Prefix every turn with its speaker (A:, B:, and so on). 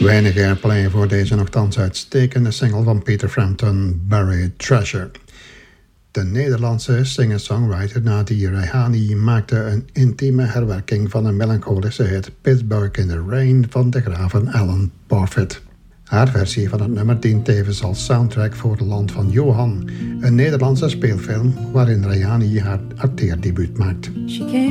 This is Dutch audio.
A: Weinig airplay voor deze nogthans uitstekende single van Peter Frampton, Buried Treasure. De Nederlandse singer-songwriter Nadia Rehani maakte een intieme herwerking van een melancholische hit Pittsburgh in the Rain van de graven Alan Parfitt. Haar versie van het nummer dient tevens als soundtrack voor Het Land van Johan, een Nederlandse speelfilm waarin Rehani haar acteerdebuut maakt.